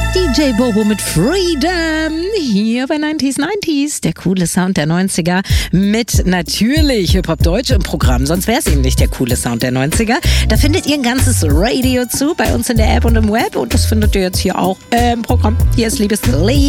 DJ Bobo mit Freedom hier bei 90s, der coole Sound der 90er mit natürlich Hip-Hop Deutsch im Programm, sonst wäre es eben nicht der coole Sound der 90er. Da findet ihr ein ganzes Radio zu, bei uns in der App und im Web und das findet ihr jetzt hier auch im Programm. Hier ist liebes Lied.